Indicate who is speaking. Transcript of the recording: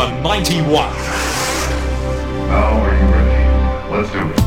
Speaker 1: number 91.
Speaker 2: Now are you ready? Let's do it.